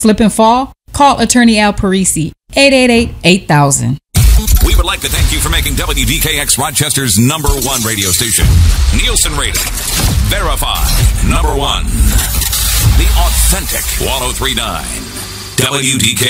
slip and fall? Call Attorney Al Parisi, 888-8000. We would like to thank you for making WDKX Rochester's #1 radio station. Nielsen rated, verified, #1. The authentic 1039 WDKX.